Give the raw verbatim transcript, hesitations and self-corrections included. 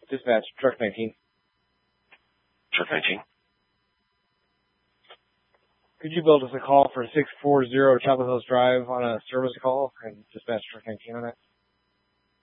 Dispatch, truck nineteen. Truck nineteen. Could you build us a call for six forty Chapel Hills Drive on a service call and dispatch truck nineteen on it?